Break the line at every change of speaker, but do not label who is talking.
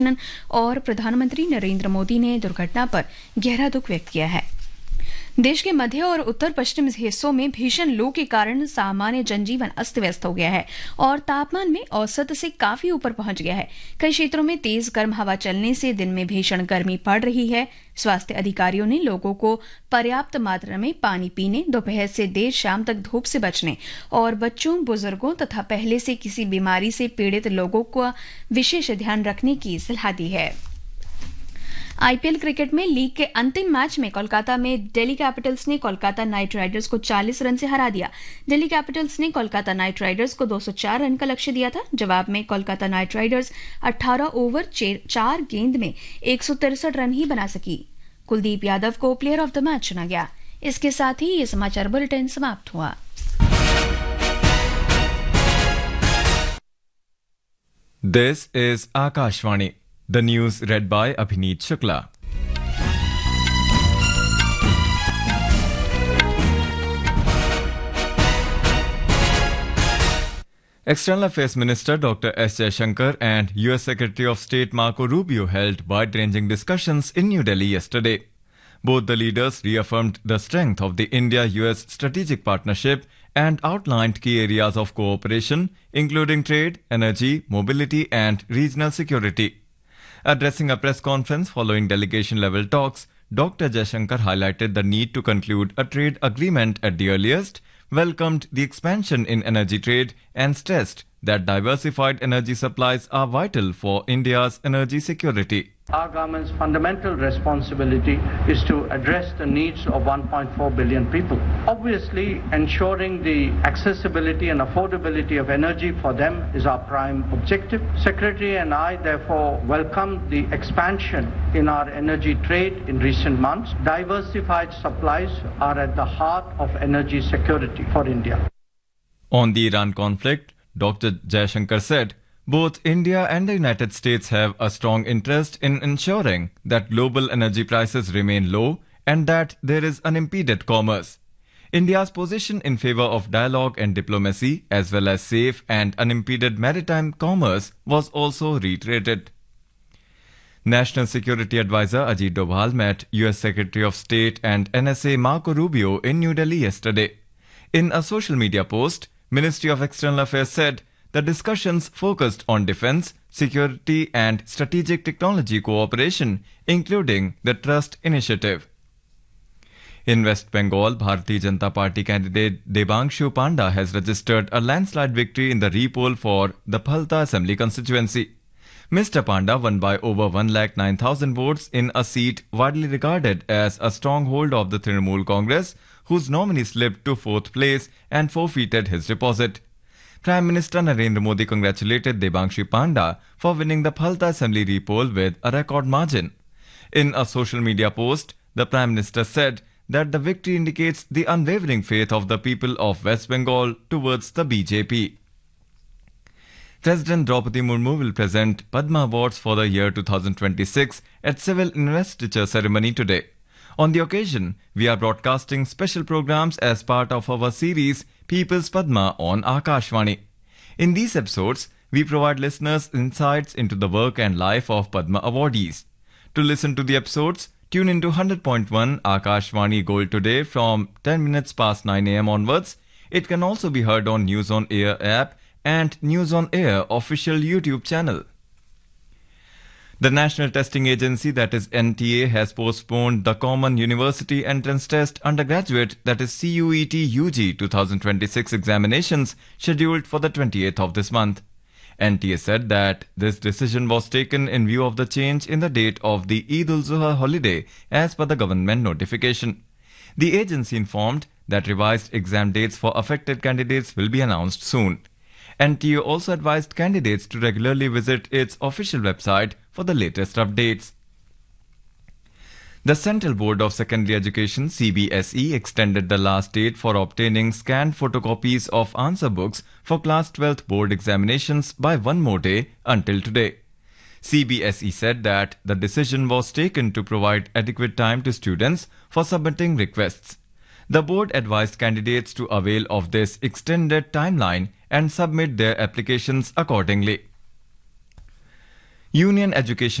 और प्रधानमंत्री नरेंद्र मोदी ने दुर्घटना पर गहरा दुख व्यक्त किया है। देश के मध्य और उत्तर पश्चिम हिस्सों में भीषण लू के कारण सामान्य जनजीवन अस्त व्यस्त हो गया है और तापमान में औसत से काफी ऊपर पहुंच गया है। कई क्षेत्रों में तेज गर्म हवा चलने से दिन में भीषण गर्मी पड़ रही है। स्वास्थ्य अधिकारियों ने लोगों को पर्याप्त मात्रा में पानी पीने, दोपहर से देर शाम तक धूप से बचने और बच्चों, बुजुर्गों तथा पहले से किसी बीमारी से पीड़ित लोगों का विशेष ध्यान रखने की सलाह दी है। आईपीएल क्रिकेट में लीग के अंतिम मैच में कोलकाता में दिल्ली कैपिटल्स ने कोलकाता नाइट राइडर्स को 40 रन से हरा दिया। दिल्ली कैपिटल्स ने कोलकाता नाइट राइडर्स को 204 रन का लक्ष्य दिया था। जवाब में कोलकाता नाइट राइडर्स 18 ओवर 4 गेंद में 163 रन ही बना सकी। कुलदीप यादव को प्लेयर ऑफ द मैच चुना गया। इसके साथ ही ये समाचार बुलेटिन समाप्त हुआ।
This is Akashvani. The news read by Abhineet Shukla. External Affairs Minister Dr. S. Jaishankar and US Secretary of State Marco Rubio held wide-ranging discussions in New Delhi yesterday. Both the leaders reaffirmed the strength of the India-US strategic partnership and outlined key areas of cooperation, including trade, energy, mobility, and regional security. Addressing a press conference following delegation-level talks, Dr. Jaishankar highlighted the need to conclude a trade agreement at the earliest, welcomed the expansion in energy trade, and stressed that diversified energy supplies are vital for India's energy security.
Our government's fundamental responsibility is to address the needs of 1.4 billion people. Obviously, ensuring the accessibility and affordability of energy for them is our prime objective. Secretary and I therefore welcome the expansion in our energy trade in recent months. Diversified supplies are at the heart of energy security for India.
On the Iran conflict, Dr. Jaishankar said, both India and the United States have a strong interest in ensuring that global energy prices remain low and that there is unimpeded commerce. India's position in favor of dialogue and diplomacy, as well as safe and unimpeded maritime commerce, was also reiterated. National Security Advisor Ajit Doval met US Secretary of State and NSA Marco Rubio in New Delhi yesterday. In a social media post, Ministry of External Affairs said the discussions focused on defense, security and strategic technology cooperation, including the Trust Initiative. In West Bengal, Bharatiya Janata Party candidate Debangshu Panda has registered a landslide victory in the re-poll for the Phalta Assembly constituency. Mr. Panda won by over 109,000 votes in a seat widely regarded as a stronghold of the Trinamool Congress, whose nominee slipped to 4th place and forfeited his deposit. Prime Minister Narendra Modi congratulated Debangshu Panda for winning the Phalta Assembly re-poll with a record margin. In a social media post, the Prime Minister said that the victory indicates the unwavering faith of the people of West Bengal towards the BJP. President Draupadi Murmu will present Padma Awards for the year 2026 at civil investiture ceremony today. On the occasion, we are broadcasting special programs as part of our series People's Padma on Akashvani. In these episodes, we provide listeners insights into the work and life of Padma awardees. To listen to the episodes, tune into 100.1 Akashvani Gold today from 10 minutes past 9 a.m. onwards. It can also be heard on News on Air app and News on Air official YouTube channel. The National Testing Agency, that is NTA, has postponed the Common University Entrance Test Undergraduate, that is CUET UG 2026 examinations scheduled for the 28th of this month. NTA said that this decision was taken in view of the change in the date of the Eid-ul-Zuha holiday as per the government notification. The agency informed that revised exam dates for affected candidates will be announced soon. NTA also advised candidates to regularly visit its official website for the latest updates. The Central Board of Secondary Education CBSE extended the last date for obtaining scanned photocopies of answer books for Class 12th board examinations by one more day until today. CBSE said that the decision was taken to provide adequate time to students for submitting requests. The board advised candidates to avail of this extended timeline and submit their applications accordingly. Union Education